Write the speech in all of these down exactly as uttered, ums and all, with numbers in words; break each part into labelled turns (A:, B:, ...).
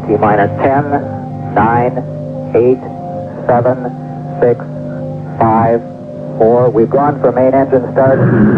A: T-minus ten, nine, eight, seven, six, five, four. We've gone for main engine start.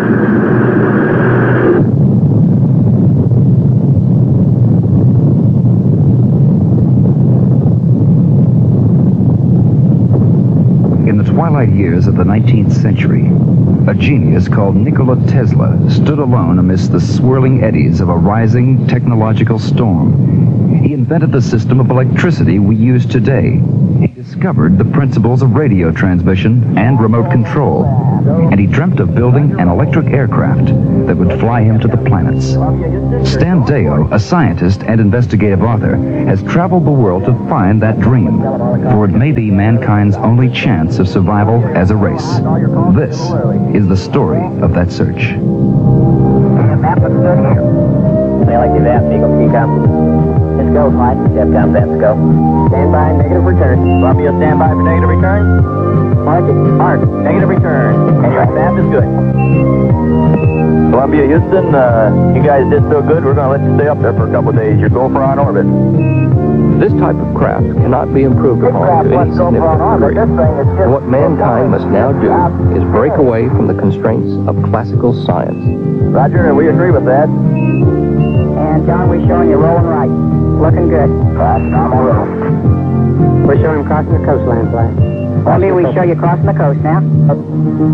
B: In the twilight years of the nineteenth century, a genius called Nikola Tesla stood alone amidst the swirling eddies of a rising technological storm. He invented the system of electricity we use today. He discovered the principles of radio transmission and remote control, and he dreamt of building an electric aircraft that would fly him to the planets. Stan Deyo, a scientist and investigative author, has traveled the world to find that dream, for it may be mankind's only chance of survival as a race. This is the story of that search.
A: Map looks good here. They like that, Eagle. Keep up. Let's go, Clyde. Step down, let's go. Stand by, negative return. Columbia, stand by for negative return. Mark it. Mark. Negative return. And your map is good.
C: Columbia, Houston, uh, you guys did so good, we're going to let you stay up there for a couple of days. You're going for on orbit.
D: This type of craft cannot be improved upon to any significant degree. And what mankind must now do is break away from the constraints of classical science.
C: Roger, we agree with that.
A: And John, we're showing you rolling right. Looking good. Right, normal roll. We're showing him crossing the coastline, Flash. Columbia, we show you crossing the coast now.